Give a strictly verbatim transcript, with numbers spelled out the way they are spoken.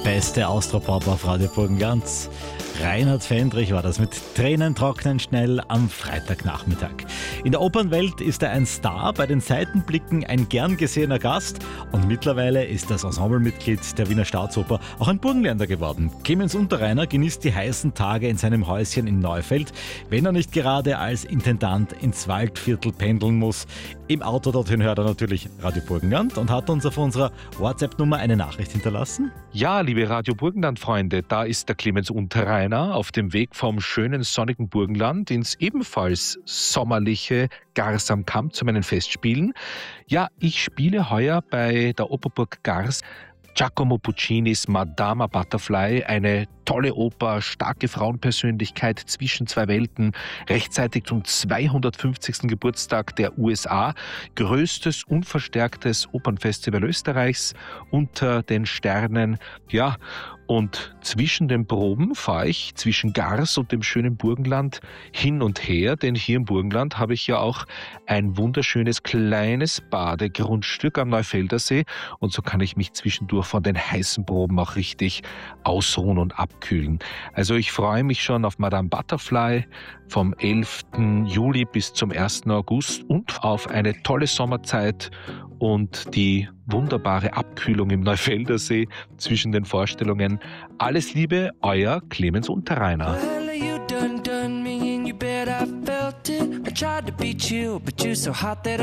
beste Austropop auf Radio Burgenland. Reinhard Fendrich war das mit Tränen trocknen schnell am Freitagnachmittag. In der Opernwelt ist er ein Star, bei den Seitenblicken ein gern gesehener Gast und mittlerweile ist das Ensemblemitglied der Wiener Staatsoper auch ein Burgenländer geworden. Clemens Unterreiner genießt die heißen Tage in seinem Häuschen in Neufeld, wenn er nicht gerade als Intendant ins Waldviertel pendeln muss. Im Auto dorthin hört er natürlich Radio Burgenland und hat uns auf unserer WhatsApp-Nummer eine Nachricht hinterlassen. Ja, liebe Radio Burgenland-Freunde, da ist der Clemens Unterreiner auf dem Weg vom schönen sonnigen Burgenland ins ebenfalls sommerliche Gars am Kamp zu meinen Festspielen. Ja, ich spiele heuer bei der Operburg Gars Giacomo Puccinis Madama Butterfly, eine tolle Oper, starke Frauenpersönlichkeit zwischen zwei Welten, rechtzeitig zum zweihundertfünfzigsten Geburtstag der U S A, größtes unverstärktes Opernfestival Österreichs unter den Sternen. Ja, und zwischen den Proben fahre ich zwischen Gars und dem schönen Burgenland hin und her, denn hier im Burgenland habe ich ja auch ein wunderschönes kleines Badegrundstück am Neufeldersee und so kann ich mich zwischendurch von den heißen Proben auch richtig ausruhen und abkühlen. Also ich freue mich schon auf Madame Butterfly vom elften Juli bis zum ersten August und auf eine tolle Sommerzeit und die wunderbare Abkühlung im Neufeldersee zwischen den Vorstellungen. Alles Liebe, euer Clemens Unterreiner. Well, you done done me and you bet I felt it. I tried to beat you, but you're so hot that